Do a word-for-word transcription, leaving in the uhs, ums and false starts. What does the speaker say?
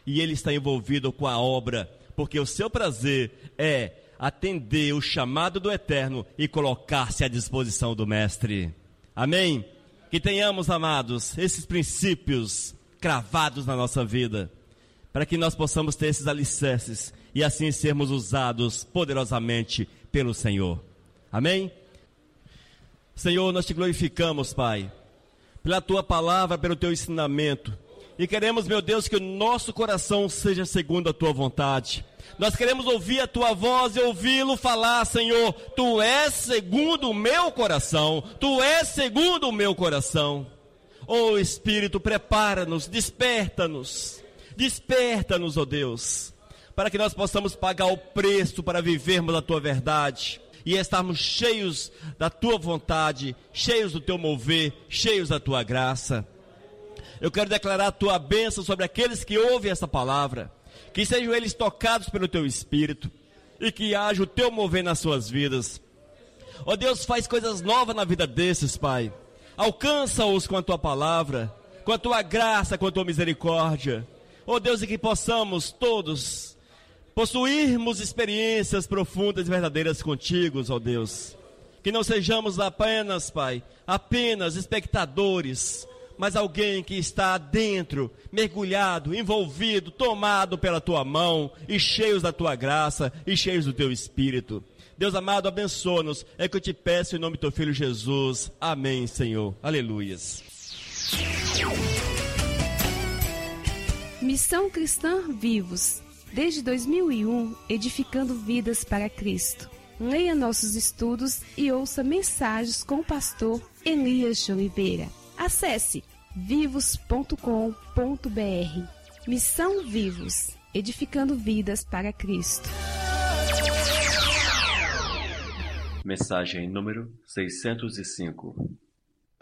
e Ele está envolvido com a obra, porque o seu prazer é atender o chamado do Eterno e colocar-se à disposição do Mestre. Amém? Que tenhamos, amados, esses princípios cravados na nossa vida, para que nós possamos ter esses alicerces e assim sermos usados poderosamente pelo Senhor. Amém? Senhor, nós te glorificamos, Pai, pela tua palavra, pelo teu ensinamento, e queremos, meu Deus, que o nosso coração seja segundo a tua vontade. Nós queremos ouvir a tua voz e ouvi-lo falar, Senhor, tu és segundo o meu coração, tu és segundo o meu coração. Oh Espírito, prepara-nos, desperta-nos, desperta-nos, ó Deus, para que nós possamos pagar o preço para vivermos a tua verdade e estarmos cheios da tua vontade, cheios do teu mover, cheios da tua graça. Eu quero declarar a tua bênção sobre aqueles que ouvem essa palavra, que sejam eles tocados pelo teu Espírito e que haja o teu mover nas suas vidas. Ó Deus, faz coisas novas na vida desses, Pai. Alcança-os com a tua palavra, com a tua graça, com a tua misericórdia. Ó Deus, e que possamos todos possuirmos experiências profundas e verdadeiras contigo, ó Deus. Que não sejamos apenas, Pai, apenas espectadores, mas alguém que está dentro, mergulhado, envolvido, tomado pela tua mão, e cheios da tua graça, e cheios do teu Espírito. Deus amado, abençoa-nos, é que eu te peço em nome do teu Filho Jesus. Amém, Senhor. Aleluias. Missão Cristã Vivos, desde dois mil e um, edificando vidas para Cristo. Leia nossos estudos e ouça mensagens com o pastor Elias de Oliveira. Acesse vivos ponto com ponto br. Missão Vivos, edificando vidas para Cristo. Mensagem número seiscentos e cinco.